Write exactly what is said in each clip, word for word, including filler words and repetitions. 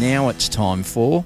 now it's time for...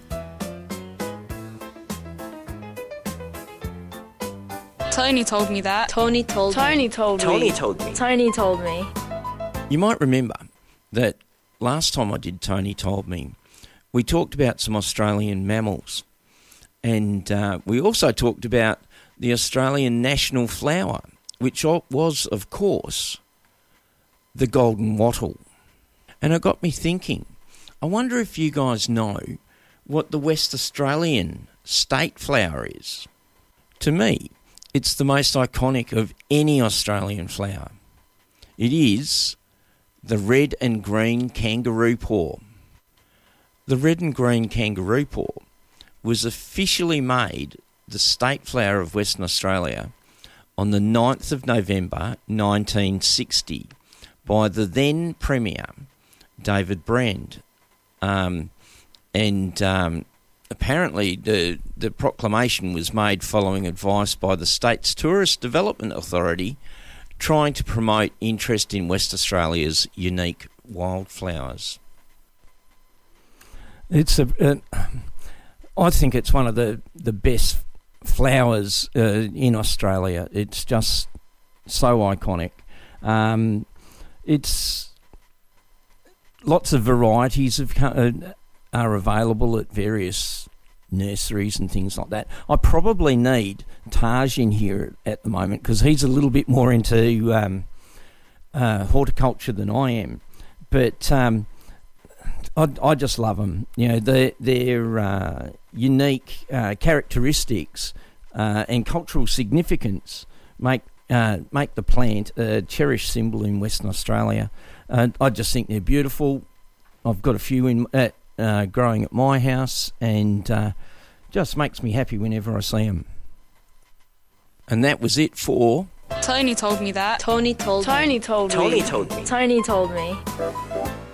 Tony told me that. Tony told Tony me. told me. Tony told me. Tony told me. You might remember that last time I did Tony Told Me, we talked about some Australian mammals. And uh, we also talked about the Australian national flower, which was, of course, the golden wattle. And it got me thinking, I wonder if you guys know what the West Australian state flower is. To me, it's the most iconic of any Australian flower. It is the red and green kangaroo paw. The red and green kangaroo paw was officially made the state flower of Western Australia on the ninth of November nineteen sixty by the then Premier, David Brand. Um, and um, apparently the, the proclamation was made following advice by the state's Tourist Development Authority, trying to promote interest in West Australia's unique wildflowers. It's a, uh, I think it's one of the, the best flowers uh, in Australia. It's just so iconic. Um, it's lots of varieties of uh, are available at various nurseries and things like that. I probably need Taj in here at the moment because he's a little bit more into um, uh, horticulture than I am. But um, I, I just love them. You know, their their uh, unique uh, characteristics uh, and cultural significance make uh, make the plant a cherished symbol in Western Australia. Uh, I just think they're beautiful. I've got a few in uh, uh, growing at my house, and uh, just makes me happy whenever I see them. And that was it for... Tony told me that. Tony told Tony me. told me. Tony told me. Tony told me.